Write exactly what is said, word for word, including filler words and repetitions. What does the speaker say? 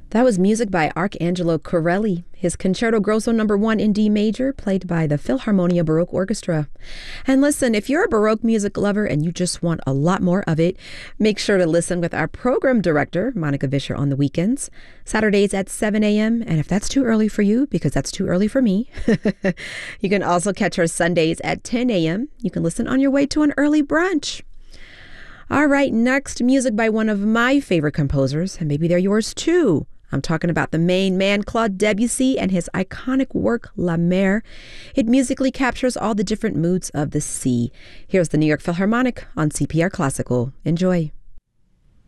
That was music by Arcangelo Corelli, his Concerto Grosso number one in D major, played by the Philharmonia Baroque Orchestra. And listen, if you're a Baroque music lover and you just want a lot more of it, make sure to listen with our program director, Monica Vischer, on the weekends, Saturdays at seven a.m. And if that's too early for you, because that's too early for me, you can also catch her Sundays at ten a.m. You can listen on your way to an early brunch. All right, next, music by one of my favorite composers, and maybe they're yours too. I'm talking about the main man, Claude Debussy, and his iconic work, La Mer. It musically captures all the different moods of the sea. Here's the New York Philharmonic on C P R Classical. Enjoy.